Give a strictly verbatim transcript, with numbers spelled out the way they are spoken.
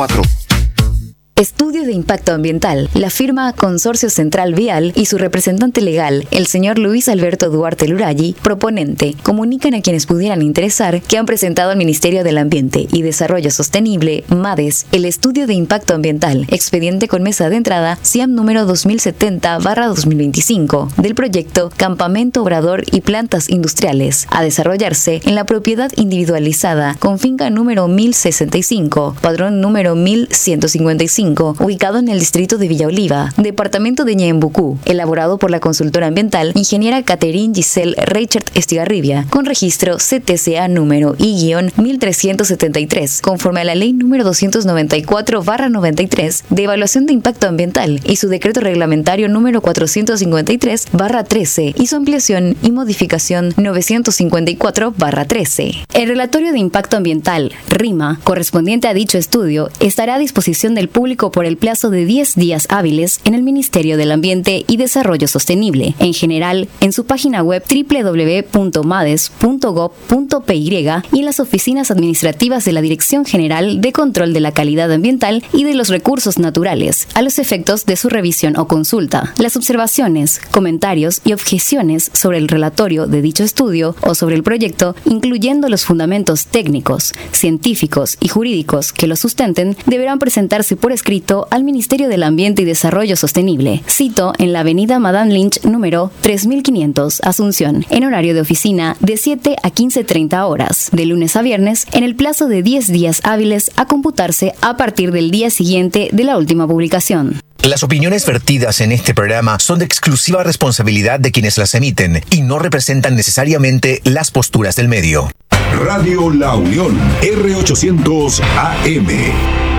cuatro. Estudio de impacto ambiental. La firma Consorcio Central Vial y su representante legal, el señor Luis Alberto Duarte Luraggi, proponente, comunican a quienes pudieran interesar que han presentado al Ministerio del Ambiente y Desarrollo Sostenible, MADES, el estudio de impacto ambiental, expediente con mesa de entrada SIAM número dos mil setenta barra dos mil veinticinco, del proyecto Campamento Obrador y Plantas Industriales, a desarrollarse en la propiedad individualizada con finca número mil sesenta y cinco, padrón número mil ciento cincuenta y cinco, ubicado en el distrito de Villa Oliva, departamento de Ñeembucú, elaborado por la consultora ambiental ingeniera Catherine Giselle Reichert Estigarribia, con registro C T C A número I mil trescientos setenta y tres, conforme a la ley número doscientos noventa y cuatro barra noventa y tres de evaluación de impacto ambiental y su decreto reglamentario número cuatrocientos cincuenta y tres barra trece y su ampliación y modificación novecientos cincuenta y cuatro barra trece. El relatorio de impacto ambiental, RIMA, correspondiente a dicho estudio, estará a disposición del público por el plazo de diez días hábiles en el Ministerio del Ambiente y Desarrollo Sostenible, en general en su página web doble u doble u doble u punto mades punto gob punto pe ye y en las oficinas administrativas de la Dirección General de Control de la Calidad Ambiental y de los Recursos Naturales, a los efectos de su revisión o consulta. Las observaciones, comentarios y objeciones sobre el relatorio de dicho estudio o sobre el proyecto, incluyendo los fundamentos técnicos, científicos y jurídicos que lo sustenten, deberán presentarse por escrito al Ministerio del Ambiente y Desarrollo Sostenible. Cito en la avenida Madame Lynch número tres mil quinientos, Asunción, en horario de oficina de siete a quince treinta horas, de lunes a viernes, en el plazo de diez días hábiles a computarse a partir del día siguiente de la última publicación. Las opiniones vertidas en este programa son de exclusiva responsabilidad de quienes las emiten y no representan necesariamente las posturas del medio. Radio La Unión, R ochocientos A M.